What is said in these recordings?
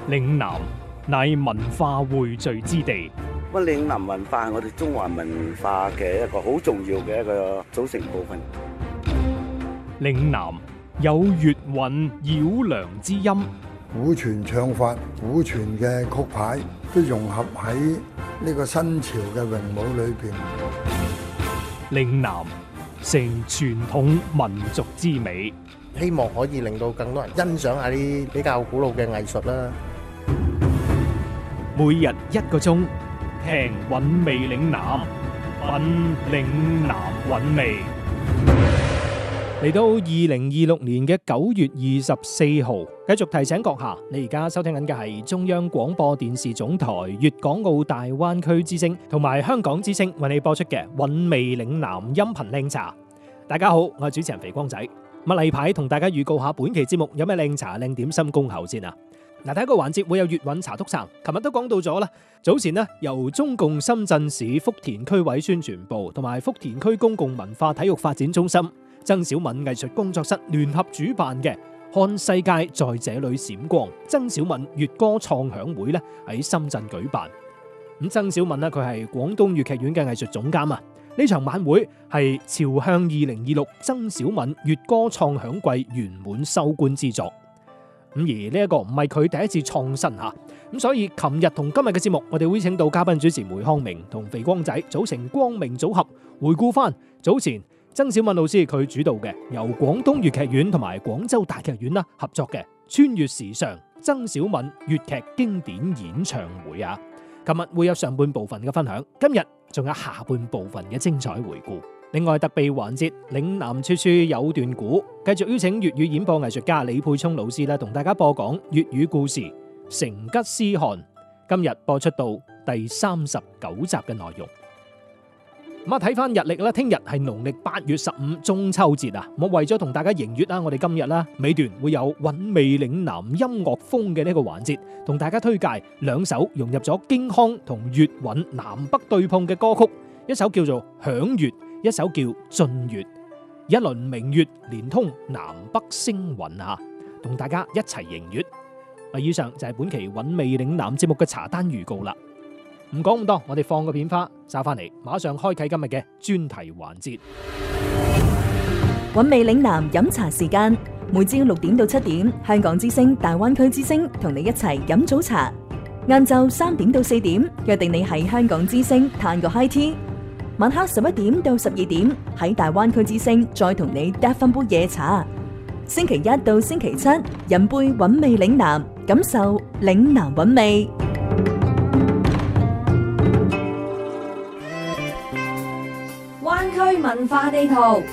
嶺南乃文化匯聚之地， 咁嶺南文化係我哋中華文化嘅一個好重要嘅一個組成部分。 嶺南有粵韻繞梁之音， 古傳唱法、古傳嘅曲牌都融合喺呢個新潮嘅詠舞裏邊。 嶺南成傳統民族之美， 希望可以令到更多人欣賞下啲比較古老嘅藝術啦。 每日1個鐘，聽韻味嶺南，品嶺南韻味。嚟到2026年嘅9月24號，繼續提醒閣下，你而家收聽緊嘅係中央廣播電視總台粵港澳大灣區之聲同埋香港之聲為你播出嘅韻味嶺南音頻靚茶。大家好，我係主持人肥光仔。咁例牌同大家預告下本期節目有咩靚茶靚點心恭候先啊！嗱，第一個環節會有粵韻茶篤撐，琴日都講到咗啦。早前呢，由中共深圳市福田區委宣傳部同埋福田區公共文化體育發展中心曾小敏藝術工作室聯合主辦嘅看世界在這裏閃光曾小敏粵歌創響會咧喺深圳舉辦。咁曾小敏呢，佢係廣東粵劇院嘅藝術總監啊。呢場晚會係朝向2026曾小敏粵歌創響季圓滿收官之作。咁而呢一個唔係佢第一次創新吓，咁所以琴日同今日嘅節目，我哋會請到嘉賓主持梅康明同肥光仔組成光明組合，回顧翻早前曾小敏老師佢主導嘅由廣東粵劇院同埋廣州大劇院合作嘅穿越時尚曾小敏粵劇經典演唱會啊！琴日會有上半部分嘅分享，今日仲有下半部分嘅精彩回顧。另外特備環節嶺南處處有段古，繼續邀請粵語演播藝術家李沛聰老師同大家播講粵語故事《成吉思汗》，今日播出到第39集嘅內容。咁啊，睇翻日曆啦，聽日係農曆8月15中秋節啊！我為咗同大家迎月啦，我哋今日啦尾段會有韻味嶺南音樂風嘅呢個環節，同大家推介兩首融入咗京腔同粵韻南北對碰嘅歌曲，一首叫做《響月》，一首叫《進月》，一輪明月連通南北星雲啊！同大家一齊迎月。以上就係本期韻味嶺南節目嘅茶單預告啦。唔講咁多，我哋放個片花，揸翻嚟，馬上開啟今日嘅專題環節。 韻味嶺南飲茶時間，每朝6點到7點，香港之聲、大灣區之聲同你一齊飲早茶。晏晝3點到4點，約定你喺香港之聲嘆個 high tea。晚黑11點到12點，喺大灣區之聲再同你嗒翻杯夜茶。星期一到星期七，飲杯韻味嶺南，感受嶺南韻味。 灣區文化地圖。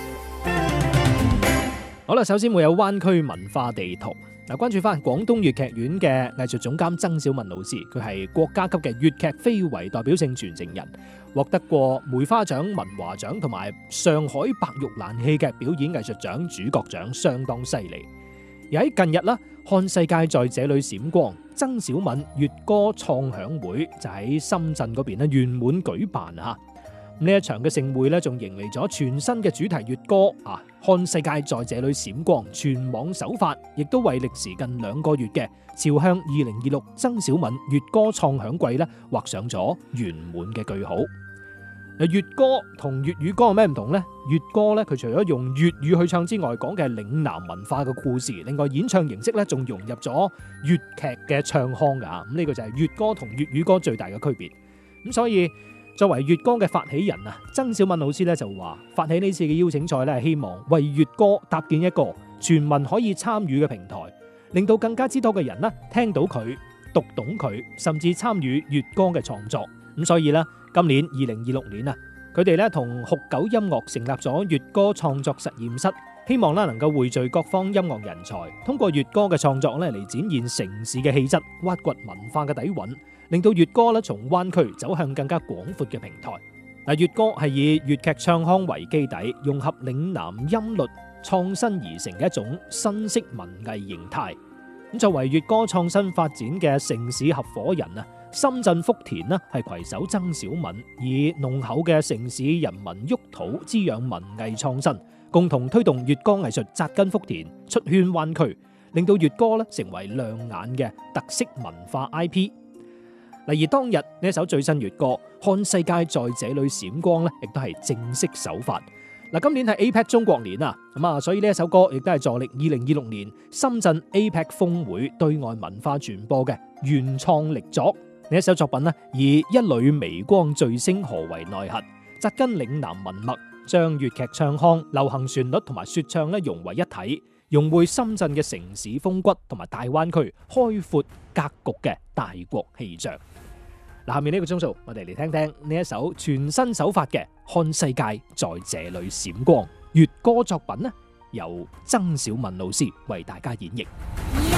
好啦，首先會有灣區文化地圖。嗱，關注翻廣東粵劇院嘅藝術總監曾小敏老師，佢係國家級嘅粵劇非遺代表性傳承人，獲得過梅花獎、文華獎同埋上海白玉蘭戲劇表演藝術獎主角獎，相當犀利。而喺近日啦，看世界在這裏閃光曾小敏粵歌創響會就喺深圳嗰邊圓滿舉辦啊！呢一場嘅盛會咧，仲迎嚟咗全新嘅主題粵歌啊！看世界在這裏閃光全網首發，亦都為歷時近2個月嘅朝向2026曾小敏粵歌創響季咧畫上咗圓滿嘅句號。粵歌同粵語歌有咩唔同呢？粵歌咧，佢除咗用粵語去唱之外，講嘅係嶺南文化嘅故事。另外演唱形式咧，仲融入咗粵劇嘅唱腔噶。咁呢個就係粵歌同粵語歌最大嘅區別。咁所以作為粵歌嘅發起人啊，曾小敏老師咧就話，發起呢次嘅邀請賽咧，係希望為粵歌搭建一個全民可以參與嘅平台，令到更加之多嘅人聽到佢、讀懂佢，甚至參與粵歌嘅創作。咁所以咧，今年2026年啊，佢哋咧同酷狗音樂成立咗粵歌創作實驗室，希望能夠匯聚各方音樂人才，通過粵歌嘅創作嚟展現城市嘅氣質，挖掘文化嘅底蘊，令到粵歌從灣區走向更加廣闊嘅平台。粵歌係以粵劇唱腔為基底，融合嶺南音律，創新而成嘅一種新式文藝形態。咁作為粵歌創新發展嘅城市合伙人啊，深圳福田係攜手曾小敏，以濃厚嘅城市人民沃土滋養文藝創新，共同推動粵歌藝術扎根福田、出圈灣區， 令到粵歌咧成為亮眼嘅特色文化 IP。而當日呢一首最新粵歌《看世界在這裏閃光》咧，亦都係正式首發。今年係 APEC 中國年啊，所以呢一首歌亦都係助力2026年深圳 APEC 峰會對外文化傳播嘅原創力作。呢一首作品呢，以一縷微光墜星河為內核，紮根嶺南文脈，將粵劇唱腔、流行旋律同埋說唱咧融為一體，融匯深圳嘅城市風骨同埋大灣區開闊格局嘅大國氣象。下面呢個鐘數，我哋嚟聽聽呢一首全新首發嘅《看世界在這裏閃光》粵歌作品呢，由曾小敏老師為大家演繹。